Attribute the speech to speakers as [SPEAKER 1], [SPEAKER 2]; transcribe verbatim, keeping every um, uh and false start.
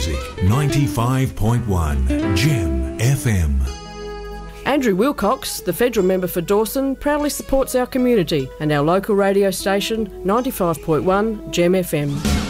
[SPEAKER 1] music. ninety-five point one Gem F M.
[SPEAKER 2] Andrew Wilcox, the federal member for Dawson, proudly supports our community and our local radio station ninety-five point one Gem F M.